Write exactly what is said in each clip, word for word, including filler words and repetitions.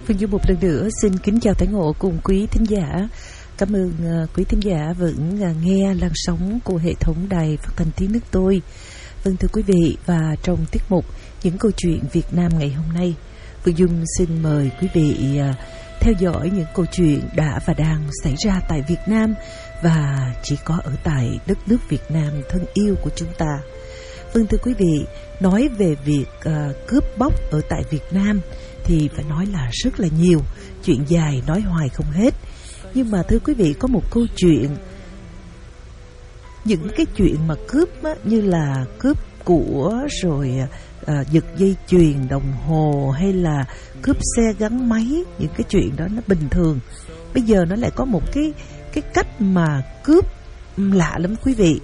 Phương Du một lần nữa xin kính chào tái ngộ cùng quý thính giả. Cảm ơn uh, quý thính giả vẫn uh, nghe làn sóng của hệ thống đài phát thanh tiếng nước tôi. Vâng thưa quý vị, và trong tiết mục những câu chuyện Việt Nam ngày hôm nay, Phương Dung xin mời quý vị uh, theo dõi những câu chuyện đã và đang xảy ra tại Việt Nam và chỉ có ở tại đất nước Việt Nam thân yêu của chúng ta. Vâng thưa quý vị, nói về việc uh, cướp bóc ở tại Việt Nam thì phải nói là rất là nhiều, chuyện dài nói hoài không hết. Nhưng mà thưa quý vị, có một câu chuyện, những cái chuyện mà cướp á, như là cướp của rồi à, giật dây chuyền đồng hồ hay là cướp xe gắn máy, những cái chuyện đó nó bình thường. Bây giờ nó lại có một cái cái cách mà cướp lạ lắm quý vị.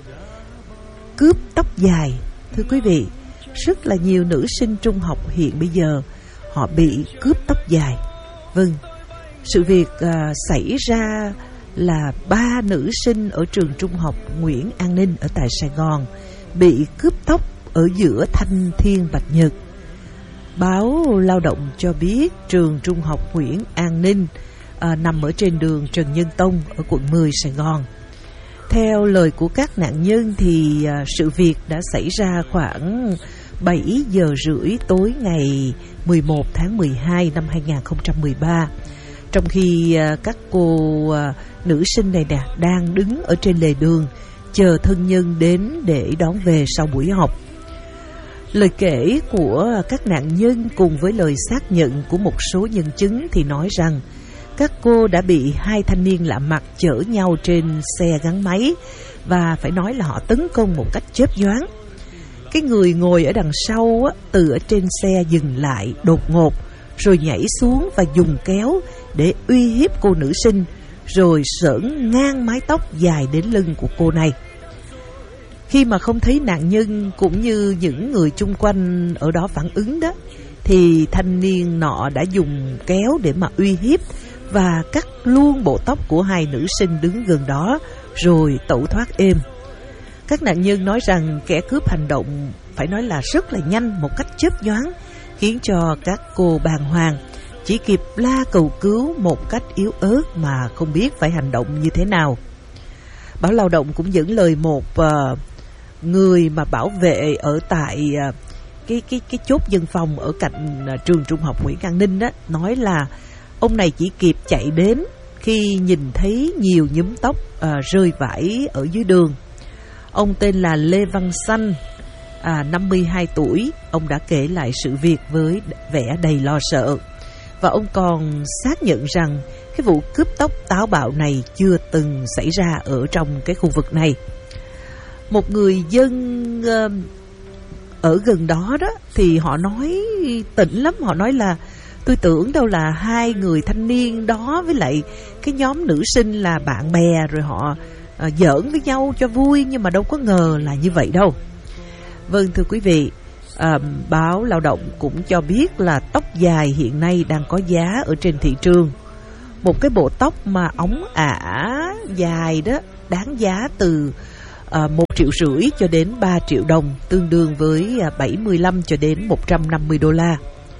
Cướp tóc dài. Thưa quý vị, rất là nhiều nữ sinh trung học hiện bây giờ họ bị cướp tóc dài. Vâng, sự việc à, xảy ra là ba nữ sinh ở trường trung học Nguyễn An Ninh ở tại Sài Gòn bị cướp tóc ở giữa Thanh Thiên Bạch Nhật. Báo Lao động cho biết trường trung học Nguyễn An Ninh à, nằm ở trên đường Trần Nhân Tông ở quận mười Sài Gòn. Theo lời của các nạn nhân thì à, sự việc đã xảy ra khoảng bảy giờ rưỡi tối ngày mười một tháng mười hai năm hai nghìn không trăm mười ba. Trong khi à, các cô à, nữ sinh này nè đang đứng ở trên lề đường chờ thân nhân đến để đón về sau buổi học. Lời kể của các nạn nhân cùng với lời xác nhận của một số nhân chứng thì nói rằng các cô đã bị hai thanh niên lạ mặt chở nhau trên xe gắn máy và phải nói là họ tấn công một cách chớp nhoáng. Cái người ngồi ở đằng sau á, từ ở trên xe dừng lại đột ngột rồi nhảy xuống và dùng kéo để uy hiếp cô nữ sinh, rồi xởn ngang mái tóc dài đến lưng của cô này. Khi mà không thấy nạn nhân cũng như những người chung quanh ở đó phản ứng đó, thì thanh niên nọ đã dùng kéo để mà uy hiếp và cắt luôn bộ tóc của hai nữ sinh đứng gần đó rồi tẩu thoát êm. Các nạn nhân nói rằng kẻ cướp hành động phải nói là rất là nhanh, một cách chớp nhoáng, khiến cho các cô bàng hoàng, chỉ kịp la cầu cứu một cách yếu ớt mà không biết phải hành động như thế nào. Báo Lao động cũng dẫn lời một uh, người mà bảo vệ ở tại uh, cái cái cái chốt dân phòng ở cạnh uh, trường trung học Nguyễn An Ninh đó, nói là ông này chỉ kịp chạy đến khi nhìn thấy nhiều nhúm tóc uh, rơi vãi ở dưới đường. Ông tên là Lê Văn Xanh, à, năm mươi hai tuổi. Ông đã kể lại sự việc với vẻ đầy lo sợ. Và ông còn xác nhận rằng cái vụ cướp tóc táo bạo này chưa từng xảy ra ở trong cái khu vực này. Một người dân uh, ở gần đó đó thì họ nói tỉnh lắm. Họ nói là tôi tưởng đâu là hai người thanh niên đó với lại cái nhóm nữ sinh là bạn bè, rồi họ uh, giỡn với nhau cho vui, nhưng mà đâu có ngờ là như vậy đâu. Vâng thưa quý vị, à, báo Lao động cũng cho biết là tóc dài hiện nay đang có giá ở trên thị trường. Một cái bộ tóc mà óng ả dài đó đáng giá từ à, một triệu rưỡi cho đến ba triệu đồng, tương đương với à, bảy mươi lăm cho đến một trăm năm mươi đô la.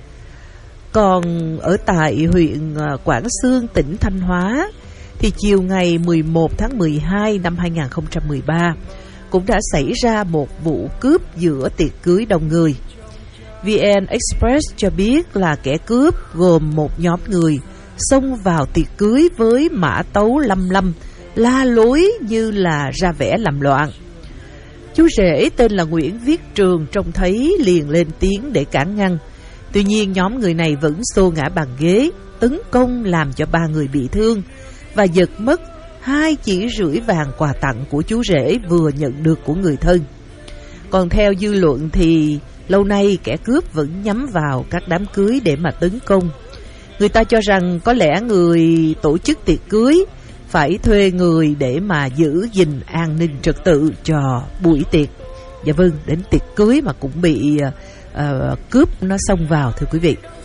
Còn ở tại huyện à, Quảng Xương, tỉnh Thanh Hóa thì chiều ngày mười một tháng mười hai năm hai nghìn không trăm mười ba cũng đã xảy ra một vụ cướp giữa tiệc cưới đông người. vê en Express cho biết là kẻ cướp gồm một nhóm người xông vào tiệc cưới với mã tấu lăm lăm, la lối như là ra vẻ làm loạn. Chú rể tên là Nguyễn Viết Trường trông thấy liền lên tiếng để cản ngăn. Tuy nhiên nhóm người này vẫn xô ngã bàn ghế, tấn công làm cho ba người bị thương và giật mất hai chỉ rưỡi vàng quà tặng của chú rể vừa nhận được của người thân. Còn theo dư luận thì lâu nay kẻ cướp vẫn nhắm vào các đám cưới để mà tấn công. Người ta cho rằng có lẽ người tổ chức tiệc cưới phải thuê người để mà giữ gìn an ninh trật tự cho buổi tiệc. Dạ vâng, đến tiệc cưới mà cũng bị uh, cướp nó xông vào thưa quý vị.